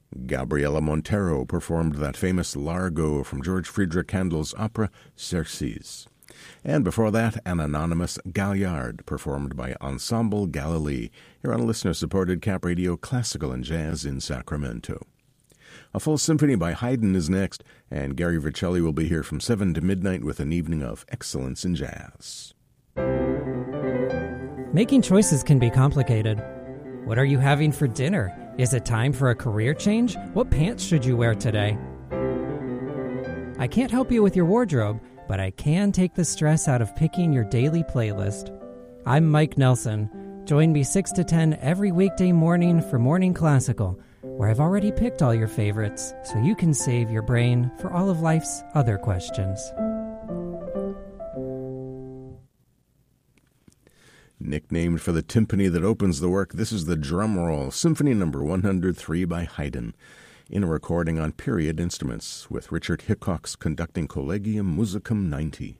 Gabriela Montero performed that famous Largo from George Friedrich Handel's opera Xerxes. And before that, an anonymous Galliard, performed by Ensemble Galilee, here on listener-supported Cap Radio Classical and Jazz in Sacramento. A full symphony by Haydn is next, and Gary Vercelli will be here from 7 to midnight with an evening of excellence in jazz. Making choices can be complicated. What are you having for dinner? Is it time for a career change? What pants should you wear today? I can't help you with your wardrobe, but I can take the stress out of picking your daily playlist. I'm Mike Nelson. Join me 6 to 10 every weekday morning for Morning Classical, where I've already picked all your favorites, so you can save your brain for all of life's other questions. Nicknamed for the timpani that opens the work, this is the drum roll, Symphony No. 103 by Haydn, in a recording on period instruments with Richard Hickok's conducting Collegium Musicum 90.